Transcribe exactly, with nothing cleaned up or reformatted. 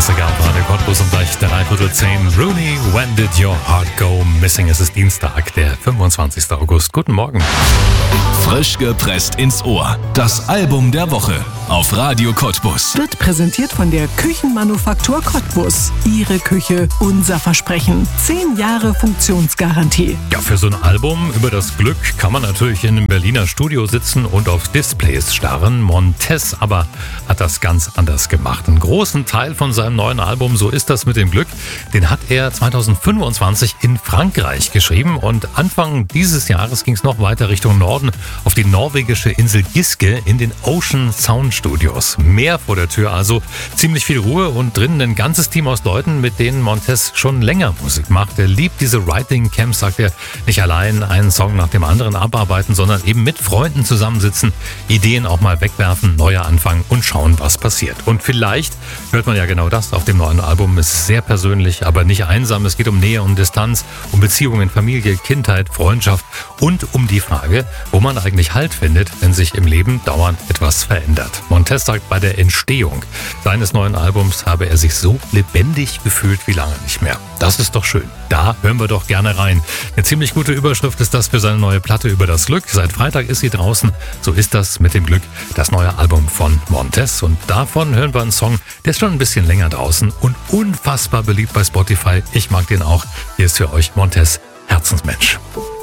Klassiker auf Radio Cottbus um gleich dreiviertel zehn. Rooney, When Did Your Heart Go Missing? Es ist Dienstag, der fünfundzwanzigster August. Guten Morgen. Frisch gepresst ins Ohr. Das Album der Woche auf Radio Cottbus. Wird präsentiert von der Küchenmanufaktur Cottbus. Ihre Küche, unser Versprechen. Zehn Jahre Funktionsgarantie. Ja, für so ein Album über das Glück kann man natürlich in einem Berliner Studio sitzen und auf Displays starren. Montez aber hat das ganz anders gemacht. Einen großen Teil von seinem neuen Album So ist das mit dem Glück, den hat er zweitausendfünfundzwanzig in Frankreich geschrieben. Und Anfang dieses Jahres ging es noch weiter Richtung Norden auf die norwegische Insel Giske in den Ocean Sound Studios. Meer vor der Tür also, ziemlich viel Ruhe und drinnen ein ganzes Team aus Leuten, mit denen Montez schon länger Musik macht. Er liebt diese Writing Camps, sagt er, nicht allein einen Song nach dem anderen abarbeiten, sondern eben mit Freunden zusammensitzen, Ideen auch mal wegwerfen, neue anfangen und schauen, was passiert. Und vielleicht hört man ja genau das auf dem neuen Album. Es ist sehr persönlich, aber nicht einsam. Es geht um Nähe, um Distanz, um Beziehungen, Familie, Kindheit, Freundschaft und um die Frage, wo man eigentlich Halt findet, wenn sich im Leben dauernd etwas verändert. Montez sagt, bei der Entstehung seines neuen Albums habe er sich so lebendig gefühlt wie lange nicht mehr. Das ist doch schön. Da hören wir doch gerne rein. Eine ziemlich gute Überschrift ist das für seine neue Platte über das Glück. Seit Freitag ist sie draußen. So ist das mit dem Glück, das neue Album von Montez. Und davon hören wir einen Song, der ist schon ein bisschen länger draußen und unfassbar beliebt bei Spotify. Ich mag den auch. Hier ist für euch Montez, Herzensmensch.